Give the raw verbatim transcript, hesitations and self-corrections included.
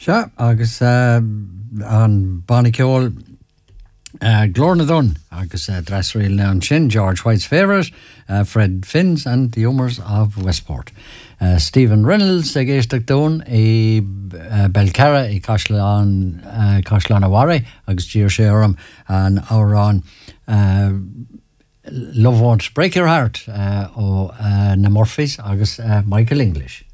Sure, agus uh, an Bonnicole uh, Glorna Dunn, agus uh, Dressreal now Chin, George White's favourite, uh, Fred Finns and the Humours of Westport. Uh, Stephen Reynolds, ag éisteach dún i uh, Belcarra i Cashlan uh, Cashlan Aware, agus Gir Sheram and Auron uh, Love Won't Break Your Heart uh, o uh, na Murphys agus uh, Michael English.